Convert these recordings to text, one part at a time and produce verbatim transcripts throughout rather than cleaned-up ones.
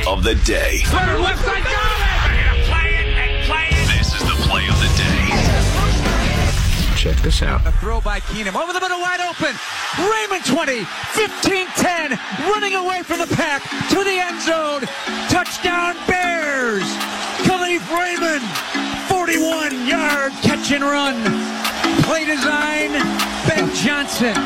of the day. Left side, got it! Ready to play it and play it. This is the play of the day. Check this out. A throw by Keenum. Over the middle, wide open. Raymond twenty, fifteen ten, running away from the pack to the end zone. Touchdown Bears. Khalif Raymond, forty-one yard catch and run. Play design, Ben Johnson.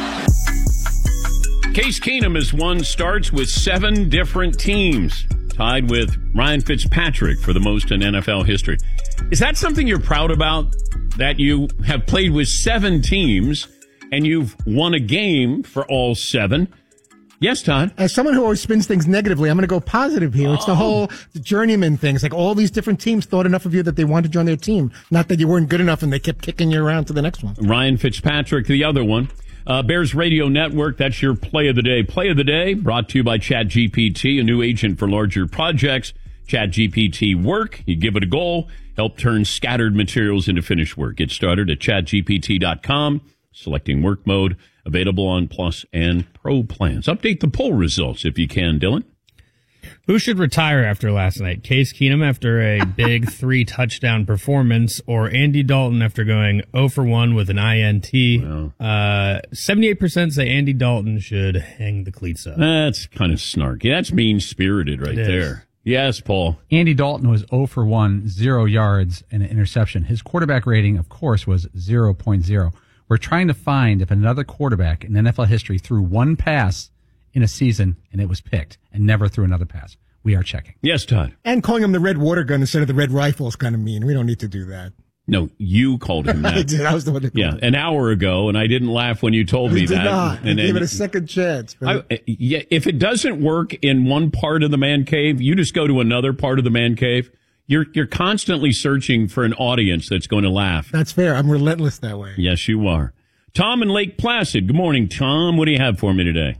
Case Keenum has won starts with seven different teams, tied with Ryan Fitzpatrick for the most in N F L history. Is that something you're proud about, that you have played with seven teams and you've won a game for all seven? Yes, Todd. As someone who always spins things negatively, I'm going to go positive here. Oh. It's the whole journeyman thing. It's like all these different teams thought enough of you that they wanted to join their team. Not that you weren't good enough and they kept kicking you around to the next one. Ryan Fitzpatrick, the other one. Uh, Bears Radio Network, that's your play of the day. Play of the day brought to you by ChatGPT, a new agent for larger projects. ChatGPT Work. You give it a goal, help turn scattered materials into finished work. Get started at chat G P T dot com, selecting work mode, available on Plus and Pro plans. Update the poll results if you can, Dylan. Who should retire after last night? Case Keenum after a big three touchdown performance, or Andy Dalton after going zero for one with an I N T? Wow. Uh, seventy-eight percent say Andy Dalton should hang the cleats up. That's kind of snarky. That's mean-spirited right there. Yes, Paul. Andy Dalton was zero for one, zero yards, and an interception. His quarterback rating, of course, was zero point zero. We're trying to find if another quarterback in N F L history threw one pass in a season and it was picked and never threw another pass. We are checking. Yes, Todd. And calling him the red water gun instead of the red rifle is kind of mean. We don't need to do that. No, you called him that. I did. I was the one that called Yeah, him. an hour ago, and I didn't laugh when you told me I did that. not. And I gave then, it a second chance. I, yeah, if it doesn't work in one part of the man cave, you just go to another part of the man cave. You're you're constantly searching for an audience that's going to laugh. That's fair. I'm relentless that way. Yes, you are. Tom in Lake Placid. Good morning, Tom. What do you have for me today?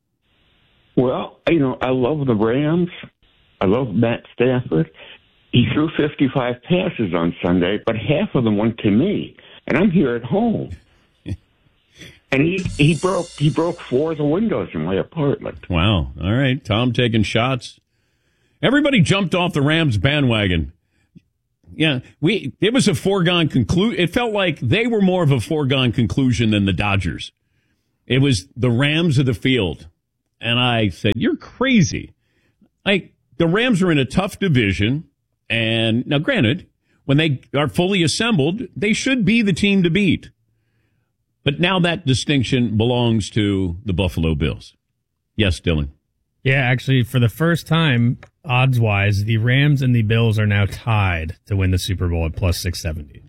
Well, you know, I love the Rams. I love Matt Stafford. He threw fifty-five passes on Sunday, but half of them went to me, and I'm here at home. And he, he broke he broke four of the windows in my apartment. Wow. All right. Tom taking shots. Everybody jumped off the Rams bandwagon. Yeah, we it was a foregone conclusion. It felt like they were more of a foregone conclusion than the Dodgers. It was the Rams of the field. And I said, you're crazy. Like, the Rams are in a tough division. And now, granted, when they are fully assembled, they should be the team to beat. But now that distinction belongs to the Buffalo Bills. Yes, Dylan. Yeah, actually, for the first time, odds-wise, the Rams and the Bills are now tied to win the Super Bowl at plus six seventy.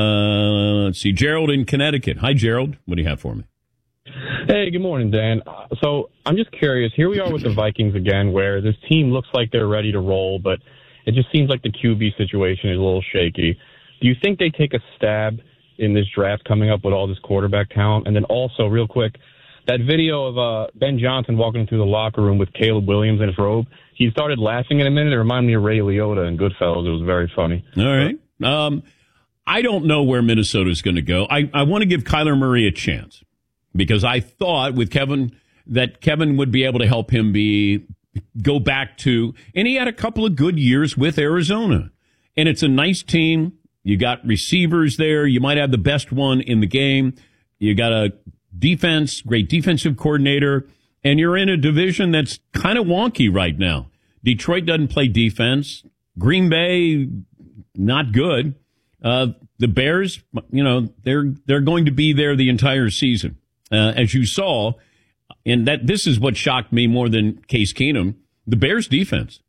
Uh, let's see. Gerald in Connecticut. Hi, Gerald. What do you have for me? Hey, good morning, Dan. So I'm just curious. Here we are with the Vikings again, where this team looks like they're ready to roll, but it just seems like the Q B situation is a little shaky. Do you think they take a stab in this draft coming up with all this quarterback talent? And then also, real quick, that video of uh, Ben Johnson walking through the locker room with Caleb Williams in his robe, he started laughing in a minute. It reminded me of Ray Liotta in Goodfellas. It was very funny. All right. Um, I don't know where Minnesota's going to go. I, I want to give Kyler Murray a chance because I thought with Kevin that Kevin would be able to help him be go back to, and he had a couple of good years with Arizona. And it's a nice team. You got receivers there. You might have the best one in the game. You got a defense, great defensive coordinator, and you're in a division that's kind of wonky right now. Detroit doesn't play defense. Green Bay, not good. Uh, the Bears, you know, they're they're going to be there the entire season. Uh, as you saw, and that this is what shocked me more than Case Keenum, the Bears' defense.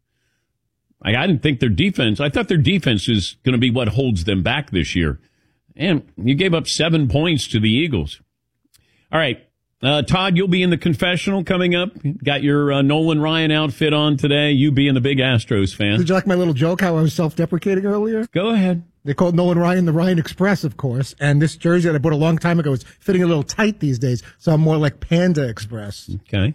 I, I didn't think their defense, I thought their defense is going to be what holds them back this year. And you gave up seven points to the Eagles. All right, uh, Todd, you'll be in the confessional coming up. Got your uh, Nolan Ryan outfit on today. You being the big Astros fan. Did you like my little joke, how I was self-deprecating earlier? Go ahead. They called Nolan Ryan the Ryan Express, of course. And this jersey that I bought a long time ago is fitting a little tight these days, so I'm more like Panda Express. Okay.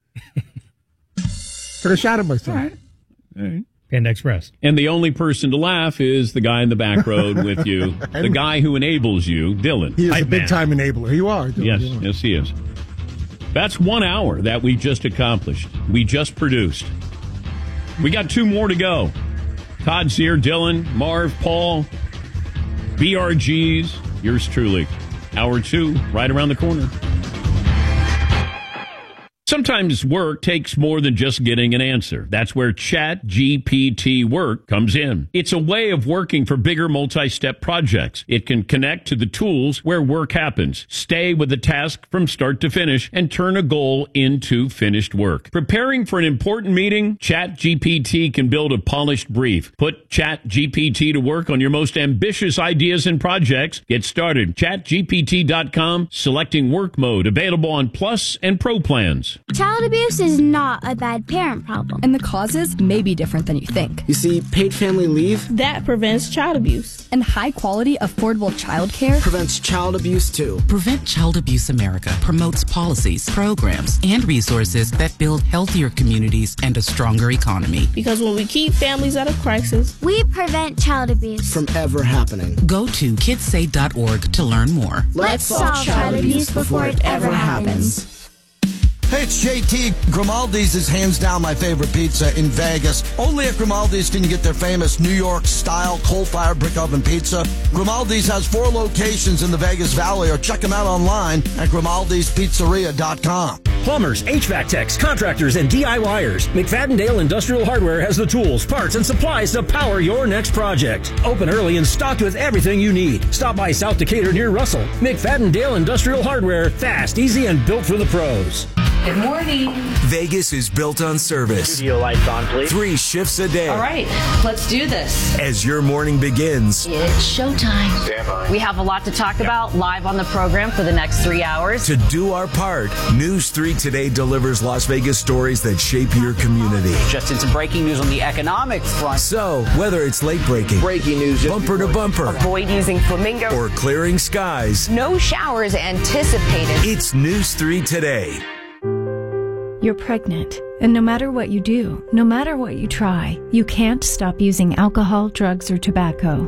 Took a shot at myself. All right. All right. Panda Express. And the only person to laugh is the guy in the back road with you, the guy who enables you, Dylan. He is Hype a big-time man. enabler. You are. Dylan. Yes, You are. yes, he is. That's one hour that we just accomplished. We just produced. We got two more to go. Todd's here, Dylan, Marv, Paul, B R Gs, yours truly. Hour two, right around the corner. Sometimes work takes more than just getting an answer. That's where Chat G P T Work comes in. It's a way of working for bigger multi-step projects. It can connect to the tools where work happens, stay with the task from start to finish, and turn a goal into finished work. Preparing for an important meeting? Chat G P T can build a polished brief. Put Chat G P T to work on your most ambitious ideas and projects. Get started. chat G P T dot com, selecting work mode, available on Plus and Pro plans. Child abuse is not a bad parent problem. And the causes may be different than you think. You see, paid family leave, that prevents child abuse. And high quality, affordable child care prevents child abuse too. Prevent Child Abuse America promotes policies, programs, and resources that build healthier communities and a stronger economy. Because when we keep families out of crisis, we prevent child abuse from ever happening. Go to kids say dot org to learn more. Let's solve child abuse before it ever happens. Hey, it's J T. Grimaldi's is hands down my favorite pizza in Vegas. Only at Grimaldi's can you get their famous New York-style coal-fired brick oven pizza. Grimaldi's has four locations in the Vegas Valley, or check them out online at Grimaldis Pizzeria dot com. Plumbers, H V A C techs, contractors, and DIYers. McFadden-Dale Industrial Hardware has the tools, parts, and supplies to power your next project. Open early and stocked with everything you need. Stop by South Decatur near Russell. McFadden-Dale Industrial Hardware. Fast, easy, and built for the pros. Good morning. Vegas is built on service. Studio lights on, please. Three shifts a day. All right, let's do this. As your morning begins, it's showtime. Stand by. We have a lot to talk yep. about live on the program for the next three hours. To do our part, News three Today delivers Las Vegas stories that shape your community. Just in some breaking news on the economic front. So, whether it's late breaking, breaking news, bumper to bumper, avoid using flamingo, or clearing skies, no showers anticipated. It's News three Today. You're pregnant, and no matter what you do, no matter what you try, you can't stop using alcohol, drugs, or tobacco.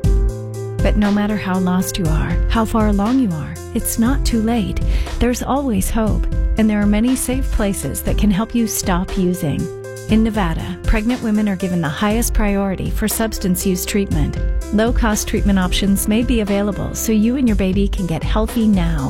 But no matter how lost you are, how far along you are, it's not too late. There's always hope, and there are many safe places that can help you stop using. In Nevada, pregnant women are given the highest priority for substance use treatment. Low-cost treatment options may be available so you and your baby can get healthy now.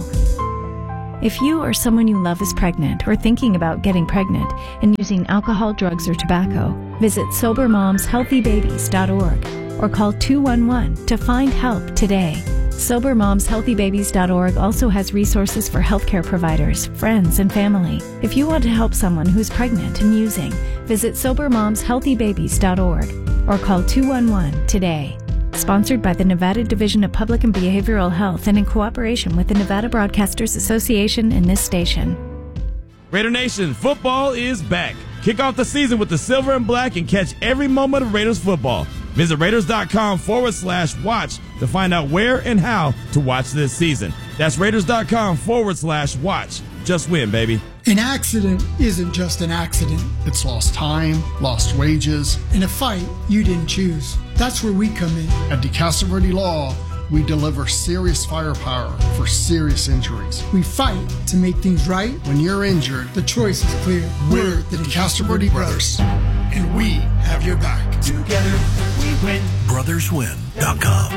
If you or someone you love is pregnant or thinking about getting pregnant and using alcohol, drugs, or tobacco, visit sober moms healthy babies dot org or call two one one to find help today. sober moms healthy babies dot org also has resources for healthcare providers, friends, and family. If you want to help someone who's pregnant and using, visit sober moms healthy babies dot org or call two one one today. Sponsored by the Nevada Division of Public and Behavioral Health and in cooperation with the Nevada Broadcasters Association and this station. Raider Nation, football is back. Kick off the season with the silver and black and catch every moment of Raiders football. Visit Raiders.com forward slash watch to find out where and how to watch this season. That's Raiders.com forward slash watch. Just win, baby. An accident isn't just an accident. It's lost time, lost wages, in a fight you didn't choose. That's where we come in. At DeCastro Verde Law, we deliver serious firepower for serious injuries. We fight to make things right. When you're injured, the choice is clear. We're the DeCastro Verde Brothers, and we have your back. Together, we win. brothers win dot com.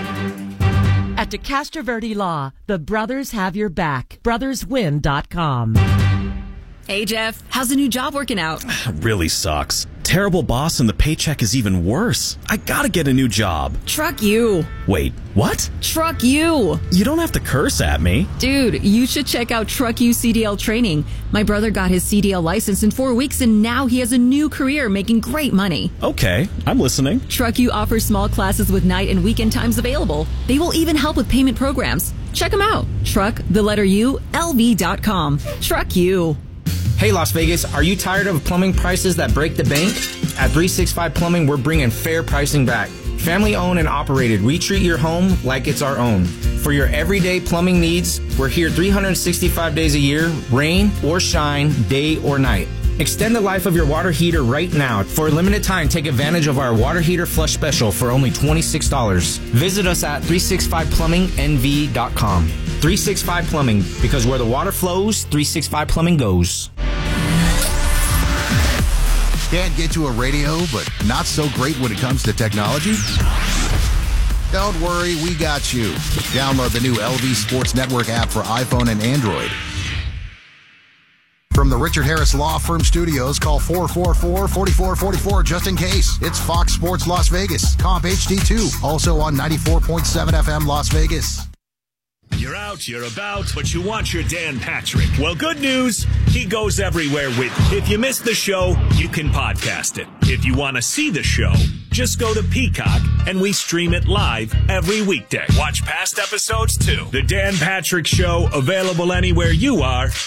At DeCastro Verde Law, the brothers have your back. brothers win dot com. Hey, Jeff, how's the new job working out? Really sucks. Terrible boss and the paycheck is even worse. I gotta get a new job. Truck you. Wait, what? Truck you. You don't have to curse at me. Dude, you should check out Truck You C D L training. My brother got his C D L license in four weeks and now he has a new career making great money. Okay, I'm listening. Truck You offers small classes with night and weekend times available. They will even help with payment programs. Check them out. Truck, the letter U, L V dot com. Truck You. Hey, Las Vegas, are you tired of plumbing prices that break the bank? At three sixty-five Plumbing, we're bringing fair pricing back. Family owned and operated, we treat your home like it's our own. For your everyday plumbing needs, we're here three hundred sixty-five days a year, rain or shine, day or night. Extend the life of your water heater right now. For a limited time, take advantage of our water heater flush special for only twenty-six dollars. Visit us at three sixty-five plumbing N V dot com. three sixty-five Plumbing, because where the water flows, three sixty-five Plumbing goes. Can't get to a radio, but not so great when it comes to technology? Don't worry, we got you. Download the new L V Sports Network app for iPhone and Android. From the Richard Harris Law Firm Studios, call four four four, four four four four just in case. It's Fox Sports Las Vegas, Comp H D two, also on ninety-four point seven F M Las Vegas. You're out, you're about, but you want your Dan Patrick. Well, good news, he goes everywhere with you. If you missed the show, you can podcast it. If you want to see the show, just go to Peacock, and we stream it live every weekday. Watch past episodes, too. The Dan Patrick Show, available anywhere you are